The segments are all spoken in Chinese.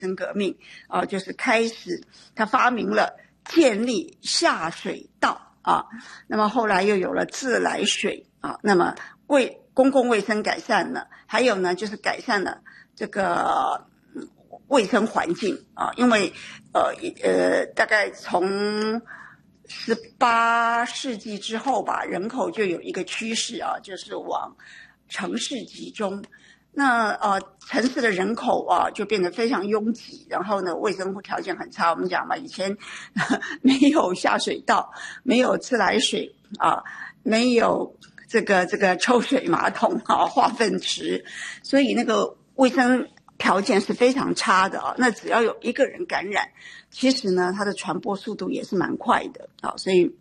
生革命就是开始他发明了建立下水道那么后来又有了自来水那么为公共卫生改善了，还有呢就是改善了这个卫生环境因为大概从18世纪之后吧，人口就有一个趋势就是往城市集中。那城市的人口就变得非常拥挤，然后呢卫生条件很差。我们讲嘛，以前没有下水道，没有自来水没有这个抽水马桶化粪池，所以那个卫生条件是非常差的那只要有一个人感染，其实呢它的传播速度也是蛮快的所以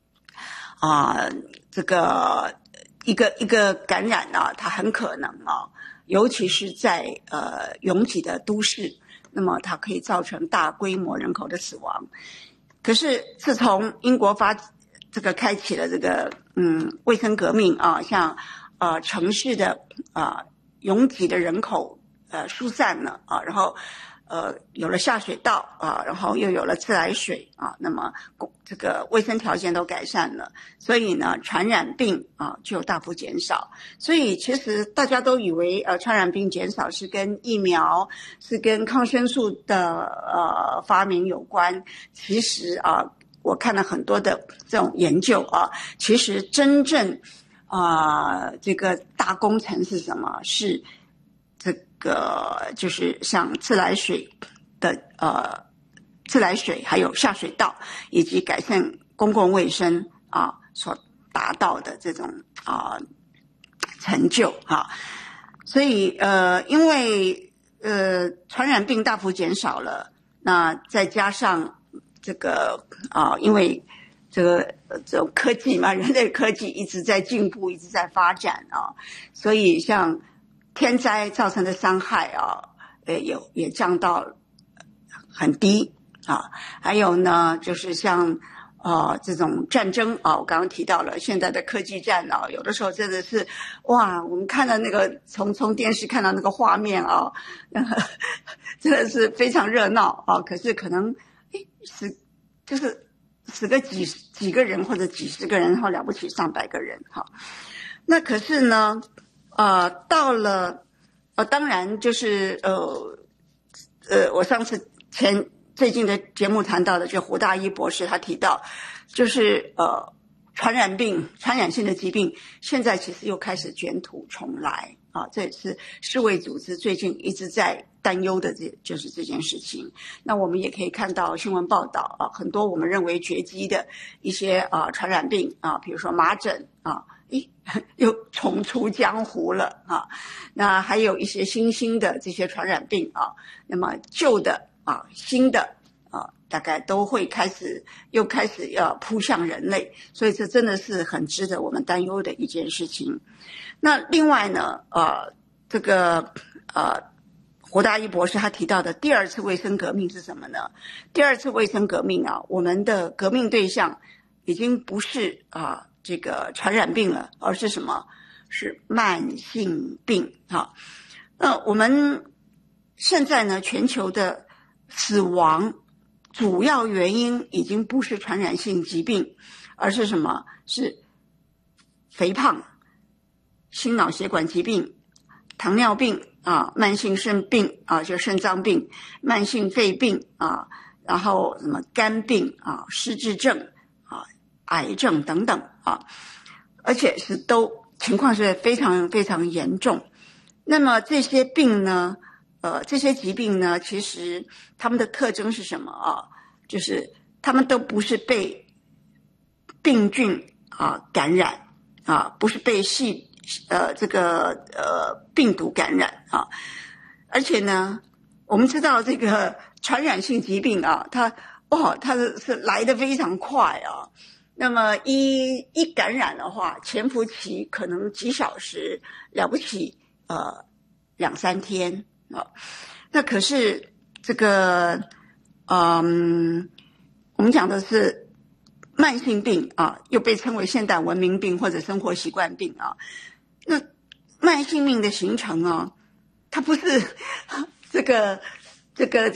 这个一个感染它很可能尤其是在拥挤的都市，那么它可以造成大规模人口的死亡。可是自从英国开启了这个卫生革命像城市的拥挤的人口疏散了然后有了下水道然后又有了自来水那么这个卫生条件都改善了，所以呢传染病就大幅减少。所以其实大家都以为传染病减少是跟疫苗是跟抗生素的发明有关，其实我看了很多的这种研究其实真正这个大工程是什么？是这个就是像自来水还有下水道以及改善公共卫生所达到的这种成就所以因为传染病大幅减少了，那再加上这个因为这种科技嘛，人类科技一直在进步，一直在发展所以像天灾造成的伤害也降到很低还有呢就是像这种战争我刚刚提到了现在的科技战有的时候真的是哇，我们看到那个从电视看到那个画面真的是非常热闹可是可能就是死个几个人或者几十个人，然后了不起上百个人那可是呢到了当然就是我上次最近的节目谈到的，就胡大一博士他提到，就是传染性的疾病现在其实又开始卷土重来这也是世卫组织最近一直在担忧的就是这件事情。那我们也可以看到新闻报道很多我们认为绝迹的一些传染病比如说麻疹又重出江湖了那还有一些新兴的这些传染病那么旧的新的大概都会又开始要扑向人类，所以这真的是很值得我们担忧的一件事情。那另外呢这个胡大一博士他提到的第二次卫生革命是什么呢？第二次卫生革命我们的革命对象已经不是这个传染病了，而是什么？是慢性病那我们现在呢全球的死亡主要原因已经不是传染性疾病，而是什么？是肥胖、心脑血管疾病、糖尿病慢性肾病就肾脏病、慢性肺病然后什么肝病失智症癌症等等而且是情况是非常非常严重。那么这些病呢这些疾病呢其实他们的特征是什么就是他们都不是被病菌感染不是被这个病毒感染而且呢我们知道这个传染性疾病它是来得非常快那么一感染的话，潜伏期可能几小时，了不起2-3天那可是这个我们讲的是慢性病又被称为现代文明病或者生活习惯病那慢性病的形成它不是这个这个